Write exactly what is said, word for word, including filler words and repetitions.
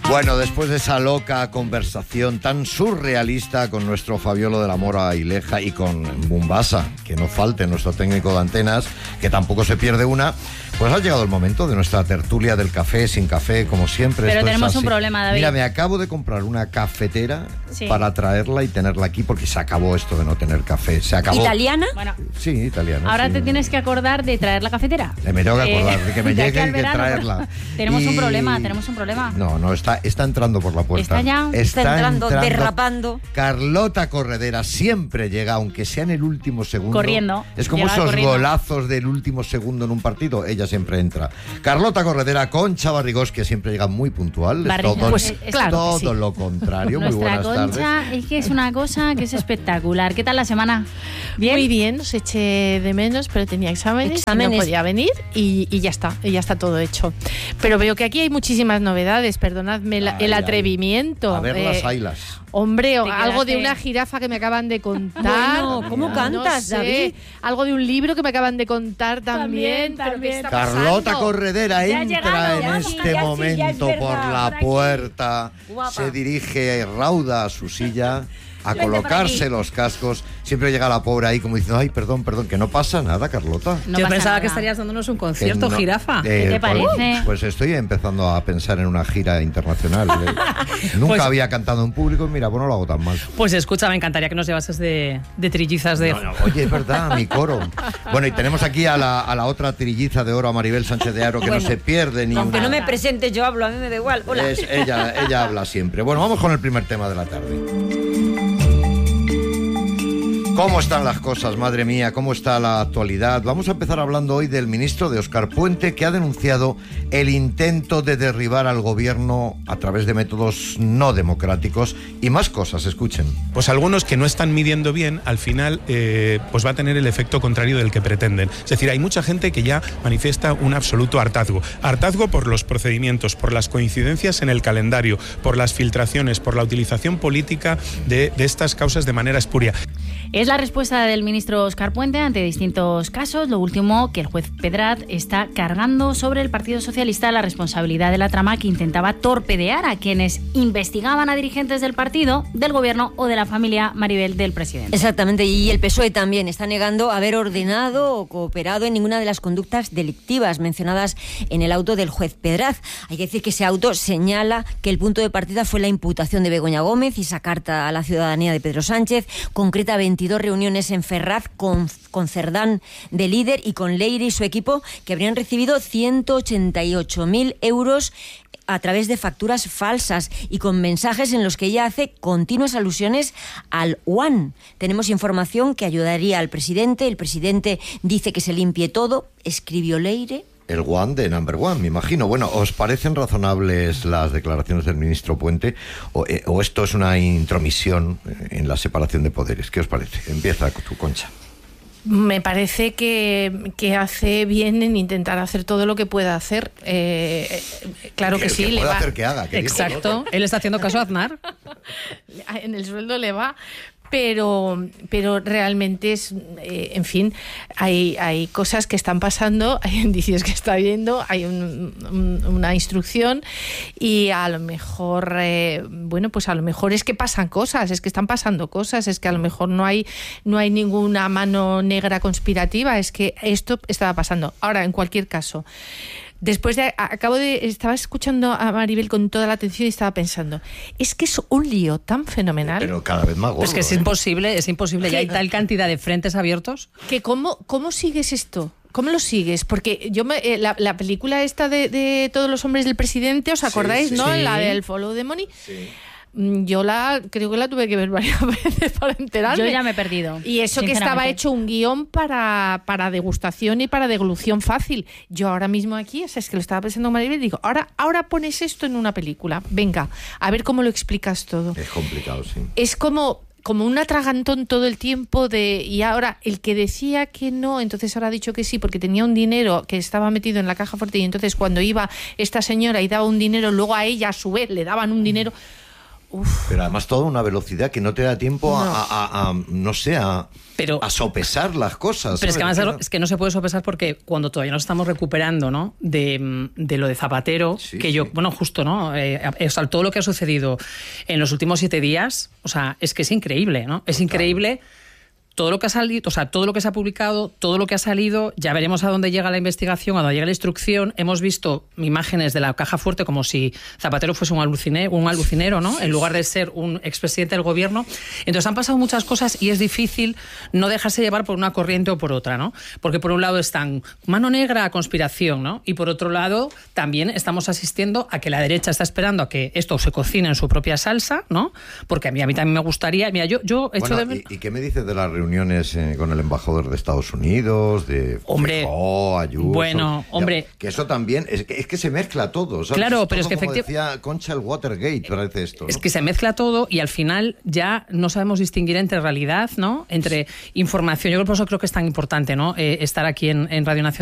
Bueno, después de esa loca conversación tan surrealista con nuestro Fabiolo de la Mora Ileja y con Bumbasa, que no falte nuestro técnico de antenas, que tampoco se pierde una, pues ha llegado el momento de nuestra tertulia del café, sin café, como siempre. Pero Esto tenemos es así. un problema, David. Mira, me acabo de comprar una cafetera Sí. para traerla y tenerla aquí, porque se acabó esto de no tener café. Se acabó. ¿Italiana? Bueno, Sí, italiana. ahora sí. te tienes que acordar de traer la cafetera. Eh, Me tengo que acordar de que me de aquí llegue al y que verano. traerla. Tenemos Y- un problema, tenemos un problema. No, no, está, está entrando por la puerta. ¿Está ya? Está entrando, derrapando. Carlota Corredera siempre llega, aunque sea en el último segundo. Corriendo. Es como Llega esos corriendo. golazos del último segundo en un partido. Ella siempre entra. Carlota Corredera, Concha Barrigós, que siempre llega muy puntual. Es Barrigós, todo, pues, es claro todo que sí. lo contrario. Muy Nuestra buenas Concha tardes. es que es una cosa que es espectacular. ¿Qué tal la semana? ¿Bien? Muy bien, os eché de menos, pero tenía exámenes, Exámenes. y no podía venir y, y ya está, y ya está todo hecho. Pero veo que aquí hay muchísimas novedades, perdonadme la- Ay, el ay. atrevimiento. A ver Eh, las ailas. Hombre, o Te algo de quedaste- una jirafa que me acaban de contar. Bueno, ¿cómo No cantas, sé, David? Algo de un libro que me acaban de contar también. También, pero ¿qué también. está Carlota pasando? Corredera Ya ha entra llegado, en ya este sí, ya sí, ya es momento verdad, por la por aquí. puerta, Guapa. se dirige rauda a su silla a Vente por colocarse aquí. los cascos. Siempre llega la pobre ahí como diciendo, ay, perdón, perdón, que no pasa nada, Carlota. No Yo pasa pensaba nada. que estarías dándonos un Que concierto, no- jirafa. eh, ¿Qué te pues- parece? Pues estoy empezando a pensar en una gira internacional. Eh, Nunca Pues- había cantado en público y mira, pues no lo hago tan mal. Pues escucha, me encantaría que nos llevases de, de trillizas de... No, no, oye, es verdad, mi coro. Bueno, y tenemos aquí a la, a la otra trilliza de oro, a Maribel Sánchez de Aro, que Bueno, no se pierde ni Aunque una. no me presente, yo hablo, a mí me da igual. Hola. Es- ella, ella habla siempre. Bueno, vamos con el primer tema de la tarde. ¿Cómo están las cosas, madre mía? ¿Cómo está la actualidad? Vamos a empezar hablando hoy del ministro de Óscar Puente, que ha denunciado el intento de derribar al gobierno a través de métodos no democráticos y más cosas. Escuchen. Pues algunos que no están midiendo bien, al final eh, pues va a tener el efecto contrario del que pretenden. Es decir, hay mucha gente que ya manifiesta un absoluto hartazgo. Hartazgo por los procedimientos, por las coincidencias en el calendario, por las filtraciones, por la utilización política de, de estas causas de manera espuria. Es la respuesta del ministro Óscar Puente ante distintos casos. Lo último, que el juez Pedraz está cargando sobre el Partido Socialista la responsabilidad de la trama que intentaba torpedear a quienes investigaban a dirigentes del partido, del gobierno o de la familia Maribel del presidente. Exactamente, y el P S O E también está negando haber ordenado o cooperado en ninguna de las conductas delictivas mencionadas en el auto del juez Pedraz. Hay que decir que ese auto señala que el punto de partida fue la imputación de Begoña Gómez y esa carta a la ciudadanía de Pedro Sánchez, concreta veintidós reuniones en Ferraz con, con Cerdán de líder y con Leire y su equipo, que habrían recibido ciento ochenta y ocho mil euros a través de facturas falsas y con mensajes en los que ella hace continuas alusiones al One. Tenemos información que ayudaría al presidente. El presidente dice que se limpie todo. Escribió Leire. El one de Number One, me imagino. Bueno, ¿os parecen razonables las declaraciones del ministro Puente o, eh, o esto es una intromisión en la separación de poderes? ¿Qué os parece? Empieza tu, Concha. Me parece que, que hace bien en intentar hacer todo lo que pueda hacer. Eh, eh, claro que, El sí. que le pueda va, hacer que haga. que dijo el Exacto. otro. Él está haciendo caso a Aznar. en el sueldo le va, pero, pero realmente es, eh, en fin, hay, hay cosas que están pasando, hay indicios que está viendo, hay un, un, una instrucción y a lo mejor, eh, bueno, pues a lo mejor es que pasan cosas, es que están pasando cosas, es que a lo mejor no hay, no hay ninguna mano negra conspirativa, es que esto estaba pasando. Ahora, en cualquier caso, después de, acabo de, estaba escuchando a Maribel con toda la atención y estaba pensando, es que es un lío tan fenomenal. Pero cada vez más gordo. Es que es ¿eh? imposible, es imposible. Ya hay tal cantidad de frentes abiertos. Que cómo, ¿Cómo sigues esto? ¿Cómo lo sigues? Porque yo me, eh, la, la película esta de, de Todos los hombres del presidente, ¿os acordáis, sí, no? sí. La del Follow the Money. Sí. Yo la creo que la tuve que ver varias veces para enterarme. Yo ya me he perdido. Y eso que estaba sinceramente. hecho un guión para, para degustación y para deglución fácil. Yo ahora mismo aquí, o sea, es que lo estaba pensando Maribel y digo, ahora, ahora pones esto en una película. Venga, a ver cómo lo explicas todo. Es complicado, sí. Es como... como un atragantón todo el tiempo de y ahora el que decía que no, entonces ahora ha dicho que sí porque tenía un dinero que estaba metido en la caja fuerte y entonces cuando iba esta señora y daba un dinero, luego a ella a su vez le daban un dinero. Uf. Pero además toda una velocidad que no te da tiempo No. A, a- a- no sé, a, Pero- a sopesar las cosas. Pero es que ¿sabes? además es que no se puede sopesar porque cuando todavía nos estamos recuperando, ¿no? De, de lo de Zapatero, Sí, que sí. yo, bueno, justo, ¿no? Eh, o sea, todo lo que ha sucedido en los últimos siete días, o sea, es que es increíble, ¿no? Es increíble todo lo que ha salido, o sea, todo lo que se ha publicado, todo lo que ha salido, ya veremos a dónde llega la investigación, a dónde llega la instrucción. Hemos visto imágenes de la caja fuerte como si Zapatero fuese un alucine, un alucinero, ¿no? En lugar de ser un expresidente del gobierno. Entonces han pasado muchas cosas y es difícil no dejarse llevar por una corriente o por otra, ¿no? Porque por un lado están mano negra a conspiración, ¿no? Y por otro lado también estamos asistiendo a que la derecha está esperando a que esto se cocine en su propia salsa, ¿no? Porque a mí, a mí también me gustaría... Mira, yo, yo echo Bueno, de... ¿y, ¿y qué me dices de las reuniones eh, con el embajador de Estados Unidos, de Hombre, Feijóo, Ayuso? bueno, Ya, hombre. que eso también, es que, es que se mezcla todo, ¿sabes? Claro, pero Todo, es que como efecti- decía Concha, el Watergate, parece esto, ¿no? Es que se mezcla todo y al final ya no sabemos distinguir entre realidad, ¿no? Entre información. Yo por eso creo que es tan importante, ¿no? Eh, estar aquí en, en Radio Nacional.